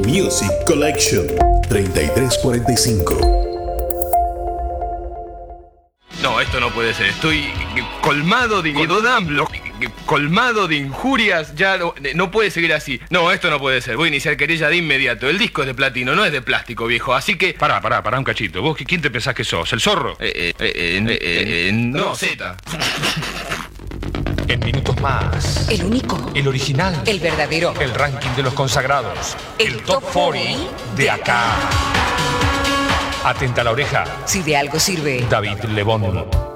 Music Collection 3345. No, esto no puede ser. Estoy colmado de injurias. Ya no puede seguir así. No, esto no puede ser. Voy a iniciar querella de inmediato. El disco es de platino, no es de plástico, viejo. Así que... Pará un cachito. ¿Vos quién te pensás que sos? ¿El zorro? No, Z. En minutos más. El único. El original. El verdadero. El ranking de los consagrados. El top 40 de acá. Atenta a la oreja. Si de algo sirve. David Lebón.